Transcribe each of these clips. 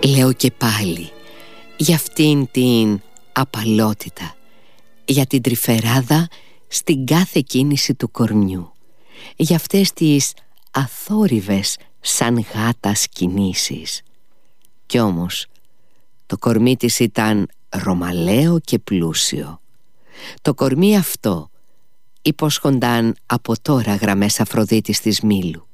Λέω και πάλι για αυτήν την απαλότητα, για την τρυφεράδα στην κάθε κίνηση του κορμιού, για αυτές τις αθόρυβες σαν γάτας κινήσεις. Κι όμως το κορμί της ήταν ρωμαλαίο και πλούσιο. Το κορμί αυτό υπόσχονταν από τώρα γραμμές Αφροδίτης της Μήλου,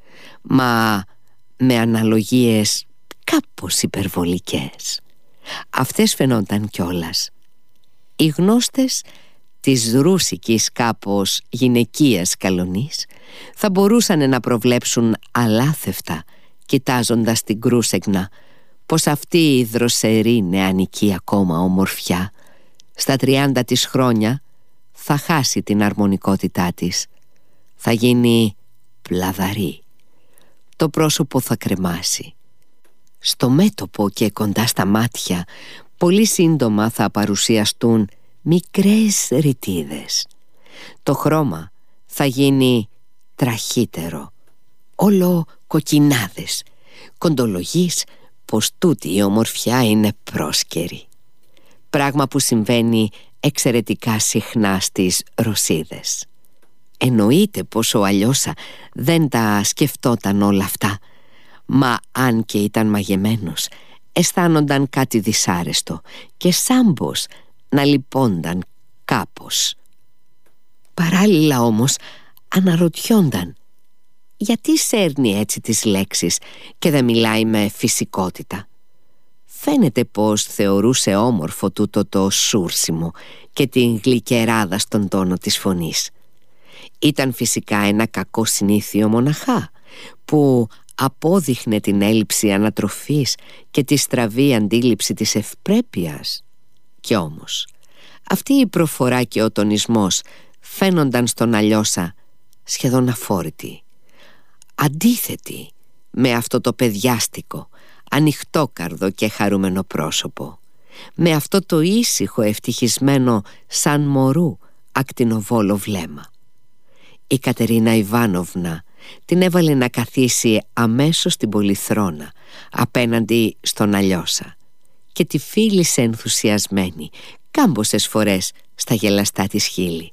μα με αναλογίες κάπως υπερβολικές. Αυτές φαινόταν κιόλας. Οι γνώστες της ρούσικης κάπως γυναικείας καλονής θα μπορούσαν να προβλέψουν αλάθευτα, κοιτάζοντας την Κρούσεγνα, πως αυτή η δροσερή νεανική ακόμα ομορφιά στα 30 της χρόνια θα χάσει την αρμονικότητά της, θα γίνει πλαδαρή, το πρόσωπο θα κρεμάσει. Στο μέτωπο και κοντά στα μάτια πολύ σύντομα θα παρουσιαστούν μικρές ρητίδες. Το χρώμα θα γίνει τραχύτερο, όλο κοκκινάδες, κοντολογείς πως τούτη η ομορφιά είναι πρόσκαιρη. Πράγμα που συμβαίνει εξαιρετικά συχνά στις Ρωσίδες. Εννοείται πως ο Αλιώσα δεν τα σκεφτόταν όλα αυτά, μα αν και ήταν μαγεμένος, αισθάνονταν κάτι δυσάρεστο και σάμπος να λυπόνταν κάπως. Παράλληλα όμως αναρωτιόνταν γιατί σέρνει έτσι τις λέξεις και δεν μιλάει με φυσικότητα. Φαίνεται πως θεωρούσε όμορφο τούτο το σούρσιμο και την γλυκεράδα στον τόνο της φωνής. Ήταν φυσικά ένα κακό συνήθειο μοναχά που απόδειχνε την έλλειψη ανατροφής και τη στραβή αντίληψη της ευπρέπειας. Κι όμως αυτή η προφορά και ο τονισμός φαίνονταν στον Αλιώσα σχεδόν αφόρητοι, αντίθετοι με αυτό το παιδιάστικο, ανοιχτόκαρδο και χαρούμενο πρόσωπο, με αυτό το ήσυχο ευτυχισμένο σαν μωρού ακτινοβόλο βλέμμα. Η Κατερίνα Ιβάνοβνα την έβαλε να καθίσει αμέσως στην πολυθρόνα απέναντι στον Αλιώσα και τη φίλησε ενθουσιασμένη κάμποσες φορές στα γελαστά της χείλη,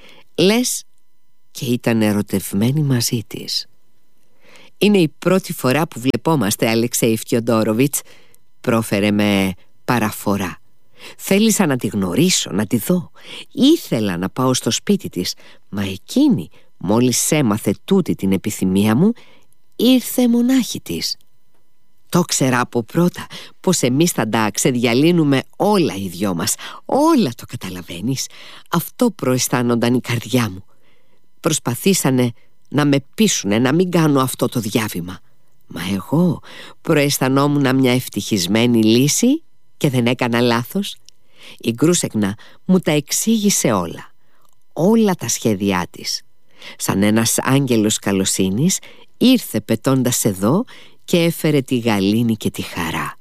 λες και ήταν ερωτευμένη μαζί της. «Είναι η πρώτη φορά που βλεπόμαστε, Αλεξέη Φιοντόροβιτς», πρόφερε με παραφορά. «Θέλησα να τη γνωρίσω, να τη δω. Ήθελα να πάω στο σπίτι της, μα εκείνη μόλις έμαθε τούτη την επιθυμία μου, ήρθε μονάχη της. Το ξέρα από πρώτα πως εμείς θα τα ξεδιαλύνουμε όλα οι δυο μας. Όλα, το καταλαβαίνεις. Αυτό προαισθάνονταν η καρδιά μου. Προσπαθήσανε να με πείσουνε να μην κάνω αυτό το διάβημα, μα εγώ προαισθανόμουν μια ευτυχισμένη λύση και δεν έκανα λάθος. Η Κρούσεγνα μου τα εξήγησε όλα, όλα τα σχέδιά της. Σαν ένας άγγελος καλοσύνης ήρθε πετώντας εδώ και έφερε τη γαλήνη και τη χαρά.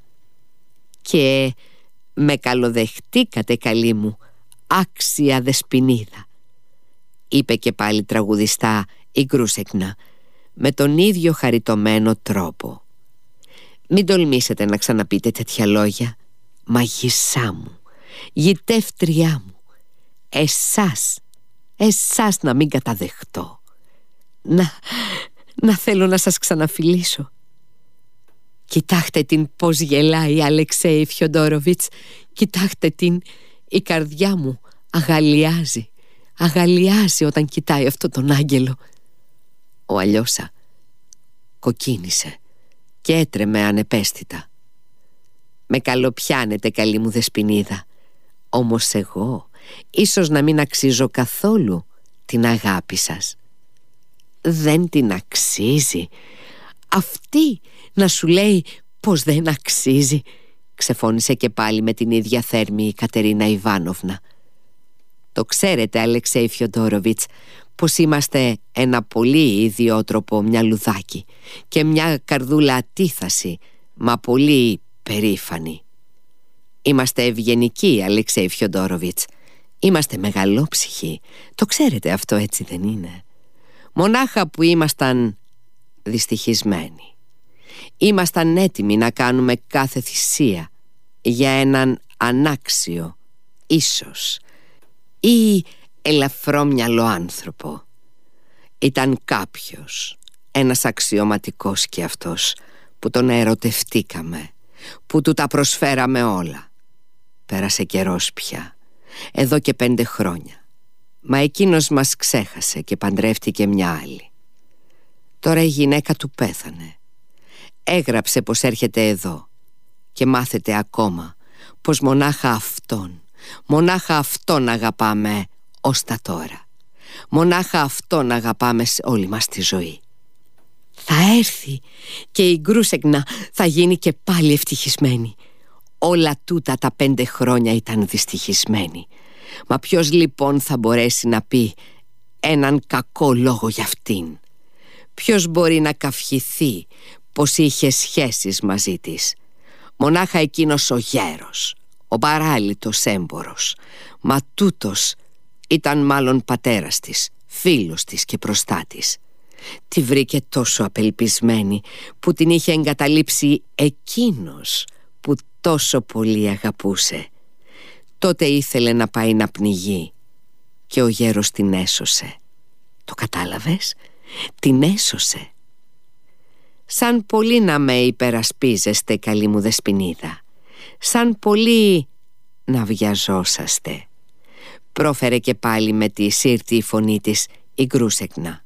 Και με καλοδεχτήκατε, καλή μου, άξια δεσποινίδα», είπε και πάλι τραγουδιστά η Κρούσεγνα με τον ίδιο χαριτωμένο τρόπο. «Μην τολμήσετε να ξαναπείτε τέτοια λόγια. Μαγισσά μου, γητεύτριά μου, εσάς να μην καταδεχτώ. Να θέλω να σας ξαναφιλήσω. Κοιτάχτε την πως γελάει, Αλεξέη Φιοντόροβιτς. Κοιτάχτε την, η καρδιά μου αγαλιάζει όταν κοιτάει αυτό τον άγγελο». Ο Αλιώσα κοκκίνησε και έτρεμε ανεπαίσθητα. «Με καλοπιάνετε, καλή μου δεσποινίδα, όμως εγώ ίσως να μην αξίζω καθόλου την αγάπη σας». «Δεν την αξίζει? Αυτή να σου λέει πως δεν αξίζει?» ξεφώνησε και πάλι με την ίδια θέρμη η Κατερίνα Ιβάνοβνα. «Το ξέρετε, Αλεξέη Φιοντόροβιτς, πως είμαστε ένα πολύ ιδιότροπο μυαλουδάκι και μια καρδούλα ατίθαση, μα πολύ περήφανη. Είμαστε ευγενικοί, Αλεξέη Φιοντόροβιτς. Είμαστε μεγαλόψυχοι. Το ξέρετε αυτό, έτσι δεν είναι? Μονάχα που ήμασταν δυστυχισμένοι. Ήμασταν έτοιμοι να κάνουμε κάθε θυσία για έναν ανάξιο, ίσως, ή ελαφρόμυαλο άνθρωπο. Ήταν κάποιος, ένας αξιωματικός κι αυτός, που τον ερωτευτήκαμε, που του τα προσφέραμε όλα. Πέρασε καιρός πια, εδώ και 5 χρόνια. Μα εκείνος μας ξέχασε και παντρεύτηκε μια άλλη. Τώρα η γυναίκα του πέθανε. Έγραψε πως έρχεται εδώ και μάθετε ακόμα πως μονάχα αυτόν αγαπάμε ως τα τώρα. Μονάχα αυτόν αγαπάμε σε όλη μας τη ζωή. Θα έρθει και η Γκρούσεκνα θα γίνει και πάλι ευτυχισμένη. Όλα τούτα τα 5 χρόνια ήταν δυστυχισμένη. Μα ποιος λοιπόν θα μπορέσει να πει έναν κακό λόγο για αυτήν? Ποιος μπορεί να καυχηθεί πως είχε σχέσεις μαζί της? Μονάχα εκείνος ο γέρος, ο παράλυτος έμπορος. Μα τούτος ήταν μάλλον πατέρας της, φίλος της και προστάτης. Τη βρήκε τόσο απελπισμένη που την είχε εγκαταλείψει εκείνος που τόσο πολύ αγαπούσε. Τότε ήθελε να πάει να πνιγεί και ο γέρος την έσωσε. Το κατάλαβες? Την έσωσε. Σαν πολύ να με υπερασπίζεστε, καλή μου δεσποινίδα, σαν πολύ να βιαζόσαστε, πρόφερε και πάλι με τη σύρτη φωνή της η Γκρούσεκνα.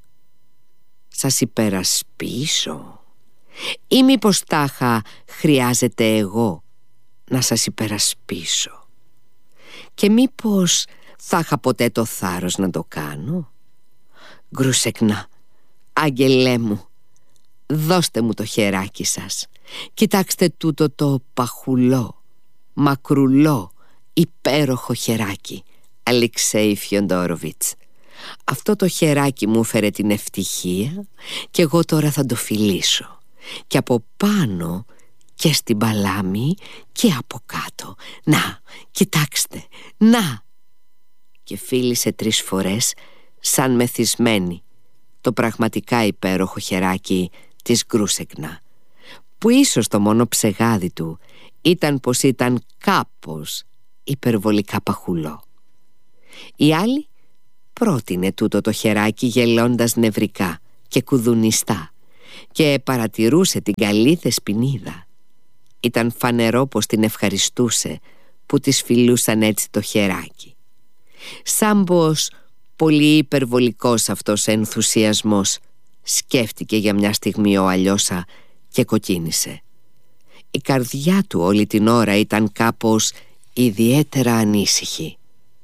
Σας υπερασπίσω? Ή μήπως τάχα χρειάζεται εγώ να σας υπερασπίσω? Και μήπως θα είχα ποτέ το θάρρος να το κάνω? Γκρούσεκνα, άγγελέ μου, δώστε μου το χεράκι σας. Κοιτάξτε τούτο το παχουλό, μακρουλό, υπέροχο χεράκι, Αλεξέη Φιοντόροβιτς. Αυτό το χεράκι μου φέρε την ευτυχία και εγώ τώρα θα το φιλήσω. Και από πάνω και στην παλάμη και από κάτω. Να, κοιτάξτε, να! Και φίλησε 3 φορές σαν μεθυσμένη το πραγματικά υπέροχο χεράκι της Γκρούσεκνα, που ίσως το μόνο ψεγάδι του ήταν πως ήταν κάπως υπερβολικά παχουλό. Η άλλη πρότεινε τούτο το χεράκι γελώντας νευρικά και κουδουνιστά και παρατηρούσε την καλή δεσποινίδα. Ήταν φανερό πως την ευχαριστούσε που της φιλούσαν έτσι το χεράκι. Σαν πως πολύ υπερβολικός αυτός ενθουσιασμός, σκέφτηκε για μια στιγμή ο Αλιώσα και κοκκίνησε. Η καρδιά του όλη την ώρα ήταν κάπως ιδιαίτερα ανήσυχη.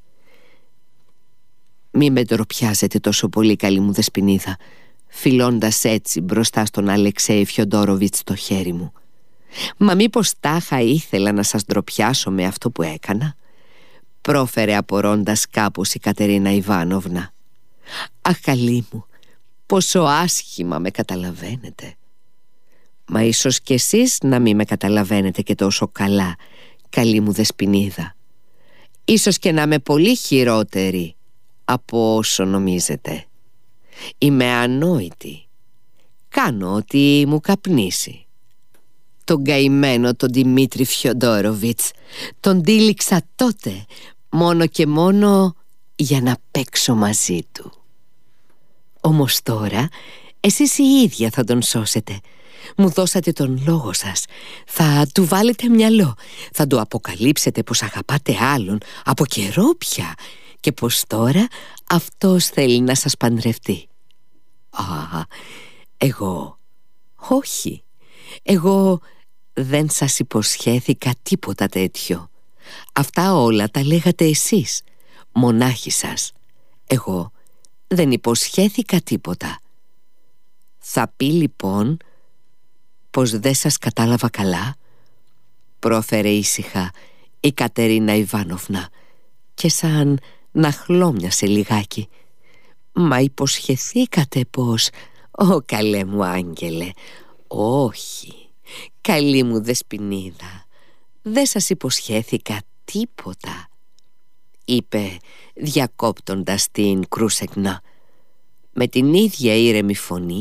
«Μη με ντροπιάζετε τόσο πολύ, καλή μου δεσποινίδα», φιλώντας έτσι μπροστά στον Αλεξέη Φιοντόροβιτς το χέρι μου. «Μα μήπως τάχα ήθελα να σας ντροπιάσω με αυτό που έκανα?» πρόφερε απορώντας κάπως η Κατερίνα Ιβάνοβνα. «Αχ, καλή μου, πόσο άσχημα με καταλαβαίνετε». «Μα ίσως κι εσείς να μην με καταλαβαίνετε και τόσο καλά, καλή μου δεσποινίδα. Ίσως και να είμαι πολύ χειρότερη από όσο νομίζετε. Είμαι ανόητη. Κάνω ό,τι μου καπνίσει. Τον καημένο τον Δημήτρη Φιοντόροβιτς τον τύλιξα τότε μόνο και μόνο για να παίξω μαζί του. Όμως τώρα εσείς η ίδια θα τον σώσετε. Μου δώσατε τον λόγο σας. Θα του βάλετε μυαλό. Θα του αποκαλύψετε πως αγαπάτε άλλον από καιρό πια και πως τώρα αυτός θέλει να σας παντρευτεί. Α, εγώ... όχι. Εγώ δεν σας υποσχέθηκα τίποτα τέτοιο. Αυτά όλα τα λέγατε εσείς, μονάχοι σας. Εγώ δεν υποσχέθηκα τίποτα. Θα πει λοιπόν πως δεν σας κατάλαβα καλά, πρόφερε ήσυχα η Κατερίνα Ιβάνοβνα και σαν να χλώμιασε λιγάκι. «Μα υποσχεθήκατε πως...» «Ω καλέ μου άγγελε, όχι, καλή μου δεσποινίδα, δεν σας υποσχέθηκα τίποτα», είπε διακόπτοντας την Γκρούσεκνα με την ίδια ήρεμη φωνή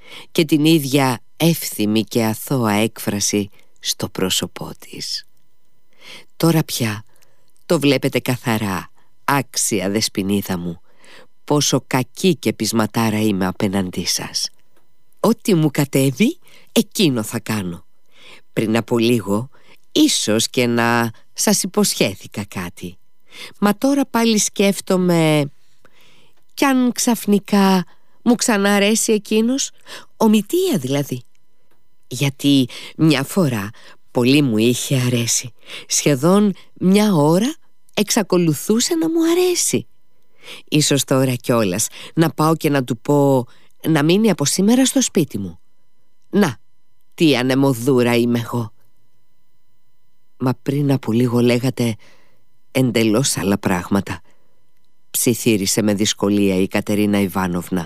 και την ίδια εύθυμη και αθώα έκφραση στο πρόσωπό της. Τώρα πια το βλέπετε καθαρά, άξια δεσποινίδα μου, πόσο κακή και πεισματάρα είμαι απέναντί σας. Ό,τι μου κατέβει, εκείνο θα κάνω. Πριν από λίγο, ίσως και να σας υποσχέθηκα κάτι. Μα τώρα πάλι σκέφτομαι, κι αν ξαφνικά μου ξαναρέσει εκείνος, ομιτία δηλαδή. Γιατί μια φορά πολύ μου είχε αρέσει. Σχεδόν μια ώρα εξακολουθούσε να μου αρέσει. Ίσως τώρα κιόλας να πάω και να του πω να μείνει από σήμερα στο σπίτι μου. Να, τι ανεμοδούρα είμαι εγώ. Μα πριν από λίγο λέγατε εντελώς άλλα πράγματα, ψιθύρισε με δυσκολία η Κατερίνα Ιβάνοβνα.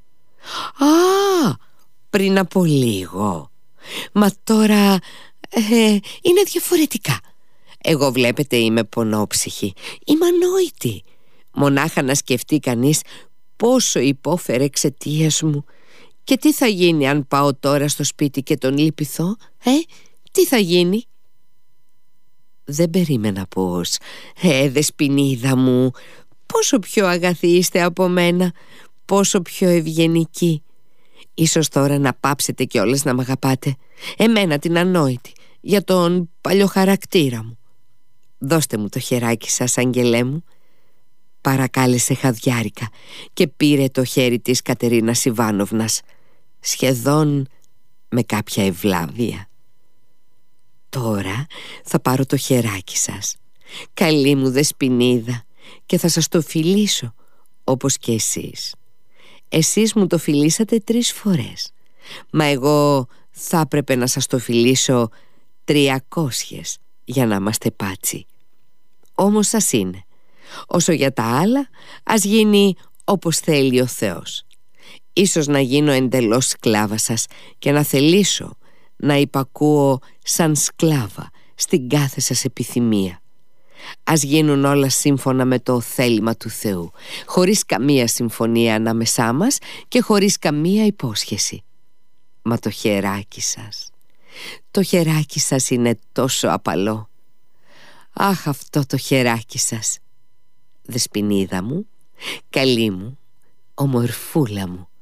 Α, πριν από λίγο. Μα τώρα είναι διαφορετικά. Εγώ βλέπετε είμαι πονόψυχη, είμαι ανόητη. Μονάχα να σκεφτεί κανείς πόσο υπόφερε εξαιτίας μου. Και τι θα γίνει αν πάω τώρα στο σπίτι και τον λυπηθώ, τι θα γίνει? Δεν περίμενα πως, δεσποινίδα μου, πόσο πιο αγαθή είστε από μένα, πόσο πιο ευγενική. Ίσως τώρα να πάψετε κιόλας να μ' αγαπάτε, εμένα την ανόητη, για τον παλιό χαρακτήρα μου. Δώστε μου το χεράκι σας, αγγελέ μου, παρακάλεσε χαδιάρικα και πήρε το χέρι της Κατερίνας Ιβάνοβνας, σχεδόν με κάποια ευλάβεια. Τώρα θα πάρω το χεράκι σας, καλή μου δεσποινίδα, και θα σας το φιλήσω όπως και εσείς. Εσείς μου το φιλήσατε 3 φορές, μα εγώ θα έπρεπε να σας το φιλήσω 300 για να είμαστε πάτσι. Όμως σας είναι. Όσο για τα άλλα, ας γίνει όπως θέλει ο Θεός. Ίσως να γίνω εντελώς σκλάβα σας και να θελήσω να υπακούω σαν σκλάβα στην κάθε σας επιθυμία. Ας γίνουν όλα σύμφωνα με το θέλημα του Θεού, χωρίς καμία συμφωνία ανάμεσά μας και χωρίς καμία υπόσχεση. Μα το χεράκι σας είναι τόσο απαλό. Αχ, αυτό το χεράκι σας, δεσποινίδα μου, καλή μου, ομορφούλα μου.